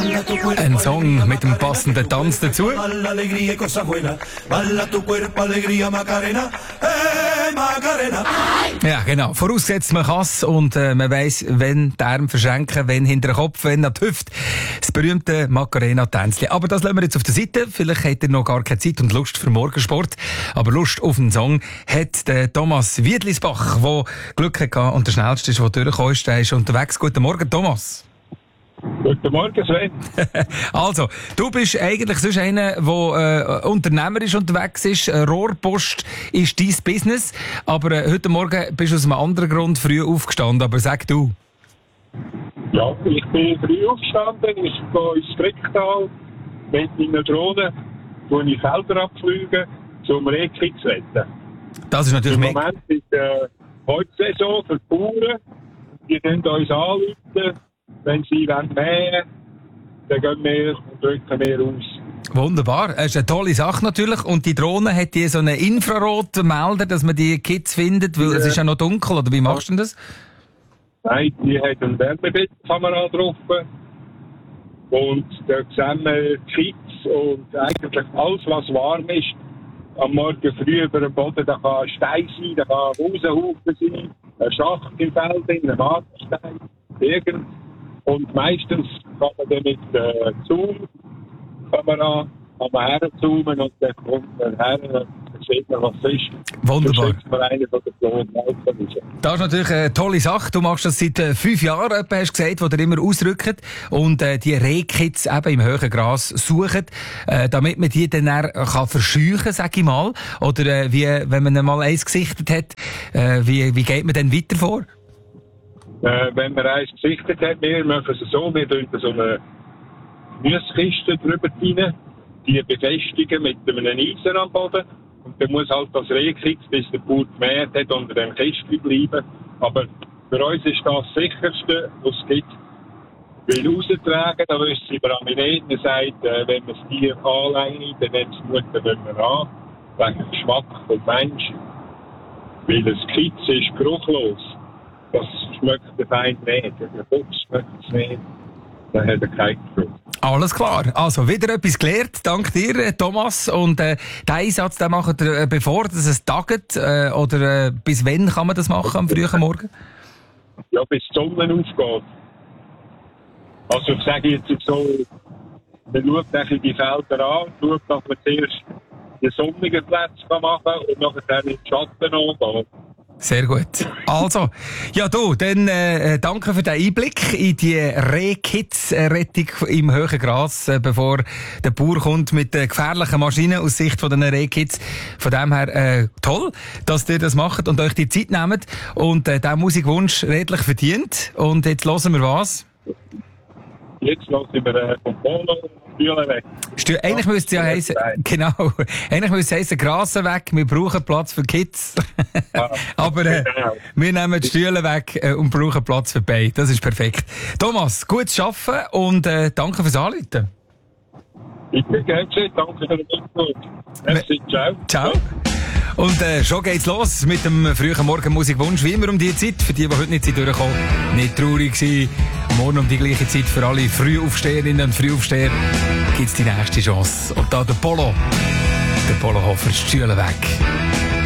Ein Song mit dem passenden Tanz dazu. Ja, genau. Vorausgesetzt, man kann es und man weiss, wenn die Arme verschränken, wenn hinter den Kopf, wenn an die Hüfte. Das berühmte Macarena-Tänzchen. Aber das lassen wir jetzt auf der Seite. Vielleicht hat er noch gar keine Zeit und Lust für Morgensport. Aber Lust auf einen Song hat der Thomas Wiedlisbach, der Glück hatte und der schnellste ist, der durchgekommen ist. Der ist unterwegs. Guten Morgen, Thomas. Guten Morgen, Sven. Also, du bist eigentlich sonst einer, der unternehmerisch unterwegs ist. Rohrpost ist dein Business. Aber heute Morgen bist du aus einem anderen Grund früh aufgestanden. Aber sag du. Ja, ich bin früh aufgestanden. Ich gehe ins Fricktal mit meiner Drohne, wo ich Felder abfliegen, um Rehkitz zu retten. Das ist natürlich im Moment ist heute Saison für die Bauern. Die können uns anrufen. Wenn sie mähen wollen, dann gehen wir und drücken wir aus. Wunderbar. Das ist eine tolle Sache natürlich. Und die Drohne hat die so einen Infrarotmelder, dass man die Kids findet, weil es ist ja noch dunkel. Oder wie machst du denn das? Nein, die hat eine Wärmebildkamera drauf. Und da sehen wir die Kids und eigentlich alles, was warm ist. Am Morgen früh über dem Boden, da kann ein Stein sein, da kann ein Rosenhaufen sein, ein Schacht im Feld, ein Waterstein, irgend. Und meistens kann man dann mit der Zoom-Kamera herzoomen und dann kommt man her und sieht man, was es ist. Wunderbar. Das ist natürlich eine tolle Sache. Du machst das seit 5 Jahren, etwa, hast du gesagt, wo ihr immer ausrückt und die Rehkitz eben im hohen Gras suchen, damit man die dann kann verscheuchen, sag ich mal. Oder wie, wenn man mal eins gesichtet hat, wie geht man dann weiter vor? Wenn man eins gesichtet hat, wir machen es so, wir tun so eine Gemüsekiste drüber rein, die befestigen mit einem Eisen am Boden. Und dann muss halt das Rehkitz, bis der Bauer gemäht hat, unter dem Kistchen bleiben. Aber für uns ist das Sicherste, was es gibt. Weil raustragen, da wissen sie aber nicht. Man sagt, wenn man das Tier anlegt, dann nimmt es Mutter nicht mehr an. Wegen dem Geschmack des Menschen. Weil das Kitz ist geruchlos. Das schmeckt der Feind nicht. Der Fuchs schmeckt es nicht. Dann hat er keinen Geruch. Alles klar. Also, wieder etwas gelernt. Dank dir, Thomas. Und den Einsatz, den macht ihr, bevor es tagt? Oder bis wann kann man das machen am frühen Morgen? Ja, bis die Sonne aufgeht. Also, ich sage jetzt so, man schaut die Felder an, schaut, dass man zuerst die sonnigen Plätze machen kann und nachher in den Schatten angehen. Sehr gut. Also, ja du, dann danke für den Einblick in die Rehkitz-Rettung im hohen Gras, bevor der Bauer kommt mit gefährlichen Maschinen aus Sicht von den Rehkitz. Von dem her toll, dass ihr das macht und euch die Zeit nehmt und diesen Musikwunsch redlich verdient. Und jetzt hören wir was? Jetzt hören wir vom Polo Stühle weg. Eigentlich müsste es ja heissen, genau, eigentlich müsste es heissen, Grasen weg, wir brauchen Platz für Kids. Aber genau. Wir nehmen die Stühle weg und brauchen Platz für beide. Das ist perfekt. Thomas, gutes Arbeiten und danke fürs Anrufen. Bitte, gerne, danke für den Input. Merci, ciao. Ciao. Und schon geht's los mit dem frühen Morgenmusikwunsch. Wie immer um die Zeit. Für die heute nicht durchkommen, nicht traurig sein. Morgen um die gleiche Zeit für alle Frühaufsteherinnen und Frühaufsteher gibt's die nächste Chance. Und da der Polo Hofer, Stühle weg.